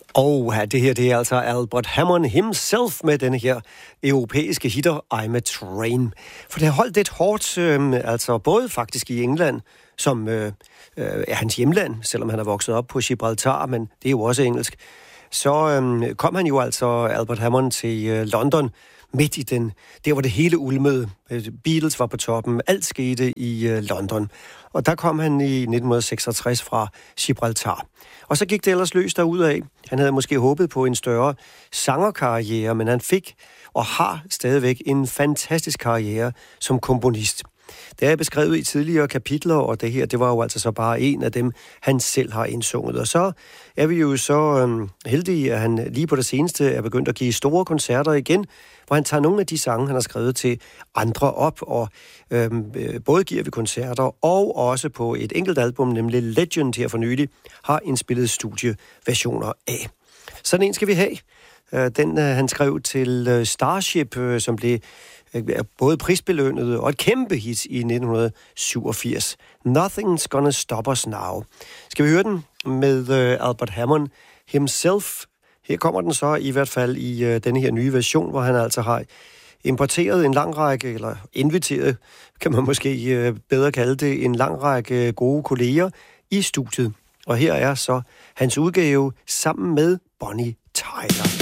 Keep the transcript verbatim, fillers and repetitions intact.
Og ja, det her, det er altså Albert Hammond himself med denne her europæiske hitter I'm a Train. For det har holdt lidt hårdt, øh, altså både faktisk i England, som øh, øh, er hans hjemland, selvom han er vokset op på Gibraltar, men det er jo også engelsk. Så øh, kom han jo altså, Albert Hammond, til øh, London, midt i den, der hvor det hele ulmede. Beatles var på toppen, alt skete i øh, London. Og der kom han i nitten seksogtres fra Gibraltar. Og så gik det ellers løs derudad. Han havde måske håbet på en større sangerkarriere, men han fik og har stadigvæk en fantastisk karriere som komponist. Det er beskrevet i tidligere kapitler, og det her, det var jo altså så bare en af dem, han selv har indsunget. Og så er vi jo så øhm, heldige, at han lige på det seneste er begyndt at give store koncerter igen, hvor han tager nogle af de sange, han har skrevet til andre op, og øhm, både giver vi koncerter, og også på et enkelt album, nemlig Legend her for nylig, har indspillet studieversioner af. Sådan en skal vi have. Den han skrev til Starship, som blev både prisbelønnet og et kæmpe hit i nitten syvogfirs. Nothing's Gonna Stop Us Now. Skal vi høre den med Albert Hammond himself? Her kommer den så i hvert fald i denne her nye version, hvor han altså har importeret en lang række, eller inviteret, kan man måske bedre kalde det, en lang række gode kolleger i studiet. Og her er så hans udgave sammen med Bonnie Tyler.